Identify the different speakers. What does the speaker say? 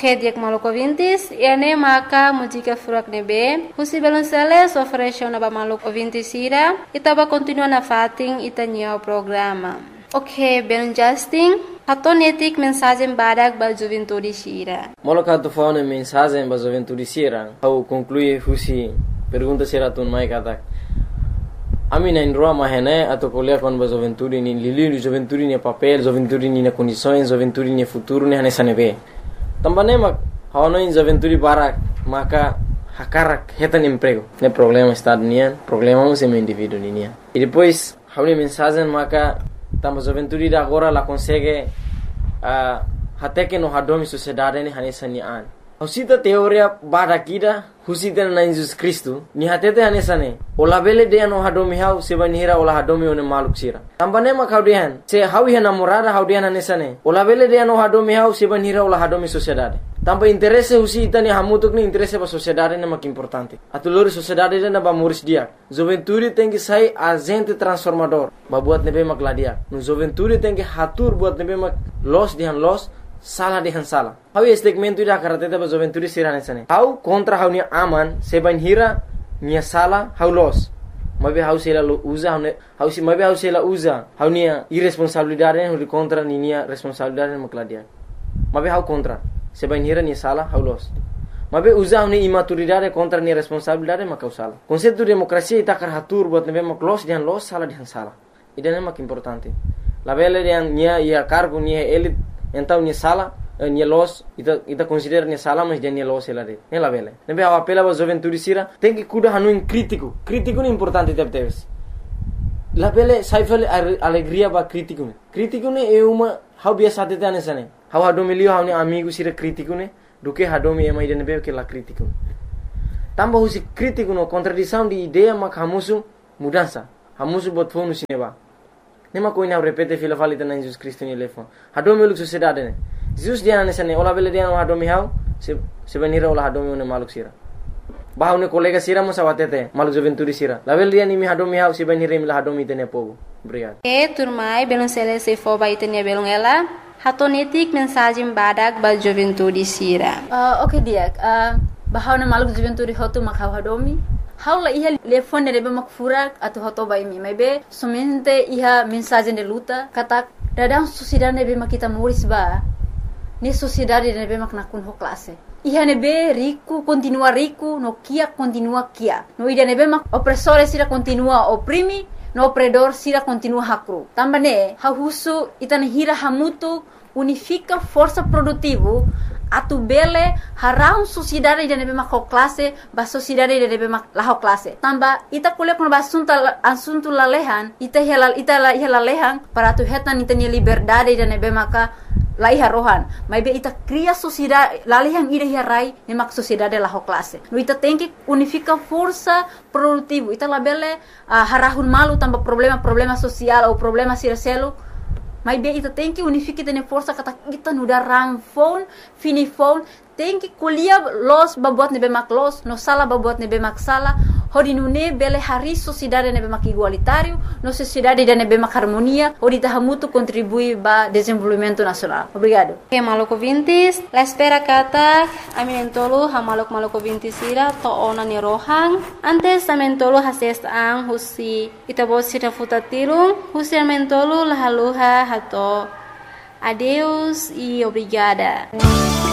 Speaker 1: Ok, diak maluco ouvintes, ene maka música furak nebe, husi belonceles ofereceu na ba maluco ouvintes ira, itaba continua na fating itanyo programa. Ok, belon Justin, hatonetik mensagem badak ba juventude sira.
Speaker 2: Moloka tu faune mensagem ba juventude sira, au conclui husi pergunta sira tun mai katak. Ami na indroa mahene atau kuliah kon ba juventude ni lili juventude ni papel, juventude ni na condições, juventude ni futuro ni hanesa nebe. Tambane mak hawana in juventude barak maka hakarak hetan emprego. Ne problema estado nian, problema um semi indivíduo nian. E depois hauni mensagem maka tamba juventude da agora la consegue até que no hadomi sociedade ni hanesa ni an. Husita teoria barakida husita na Jesus Cristo ni hatete hanesa ne. Ola bele de no hadomi hau sebanira ola hadomi one maluk sira. Tambane mak haudian se hawi namorada haudian hanesa ne. Ola bele de no hadomi hau sebanira ola hadomi sociedade. Tampa interesse husita ni hamutuk ni interesse ba sociedade ne mak importante. Atulori sociedade na ba muris dia. Juventude tem que sair agente transformador. Ba buat nebe mak ladia. No juventude tem que hatur buat nebe mak los dihan los salah dihan salah. Hau segmento ida karateta ba juventude sira nesane. Hau kontra hau ni aman sebanira ni salah hau los. Mabe hau sela usa hau si mabe hau sela usa hau ni irresponsabilidade hau contra ni responsabilidade mak ladia. Mabe hau contra sebanira ni salah hau los. Mabe usa hau ni imaturidade contra ni responsabilidade mak salah. Konsepto demokrasia ita karatur buat nebe mak los dihan los salah dihan salah. Ida mak importante. La bele dihan nia ia cargo ni elit então ni sala ni los ita considera ni sala mas dia ni los ela de ela bele nebe a apela ba juventude sira tem que cuidar hanu crítico ni importante teves la bele saifel alegria ba crítico ne é uma how biasa tete anesane how hadomilio how ni amigo sira crítico ne do que hadomi é mais de nebe que la crítico tamba husi crítico no contradição de ideia mak hamusu mudança hamusu bot fonu sineba nema koina repete fila falita na Jesus Cristo ni lefo hadomi luk sociedade ne Jesus dia nesane ola bele dia no hadomi hau se venira ola hadomi ne maluk sira bahau ne kolega sira mo sawatete maluk juventude sira la bele dia ni mi hadomi hau se venira mi la hadomi tene pogo obrigado
Speaker 1: turmai belon sele se fo ba itenia belon ela hatonetik mensagem badak ba juventude sira.
Speaker 3: Ok dia bahau ne maluk juventude hotu mak hau hadomi haula iha telefone rebe mak furak atau hoto bai mi maybe somente iha mensagem de luta kata dadang sociedade nebe mak kita muris ba ni sociedade nebe mak nakun ho classe iha nebe rico continua rico no kia continua kia no ida nebe mak opressore sira continua oprimi no opredor sira continua hakru tambane hahusu itane hira hamutu unifica força produtivo atu bele harau sociedade de nebe mak classe ba sociedade de nebe mak la classe tamba ita kule kon asunto lalehan ita lalehan para tu hetan ita ni liberdade de nebe maka lai harohan mai be ita cria sociedade lalehan ida hirai ne mak sociedade la classe no ita tem que unifica força produtivo ita labele harahun malu tamba problema social ou problema sircelo mas bem, ita tem que unificar tene força kata kita nuda rang phone, fini phone, tem que colher los babuat nebe mak los, no sala babuat nebe mak sala, hodi nune bele hari sociedade nebe mak igualitário, no sociedade de nebe mak harmonia, hodi tahamutu contribui ba desenvolvimento nacional. Obrigado.
Speaker 1: Ok, maluco vintis, la espera kata, aminentolo ha maluco vintis ira to ona ni rohang, antes amentolo hases ang husi itabos sira futatilung, husi amentolo lahaluha hato. Adeus e obrigada.